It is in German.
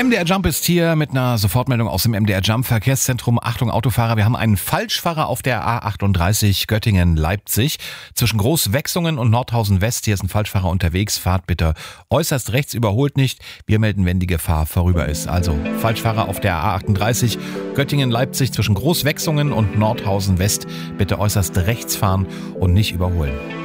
MDR Jump ist hier mit einer Sofortmeldung aus dem MDR Jump Verkehrszentrum. Achtung Autofahrer, wir haben einen Falschfahrer auf der A38 Göttingen-Leipzig. Zwischen Großwechsungen und Nordhausen West, hier ist ein Falschfahrer unterwegs. Fahrt bitte äußerst rechts, überholt nicht. Wir melden, wenn die Gefahr vorüber ist. Also Falschfahrer auf der A38 Göttingen-Leipzig zwischen Großwechsungen und Nordhausen West. Bitte äußerst rechts fahren und nicht überholen.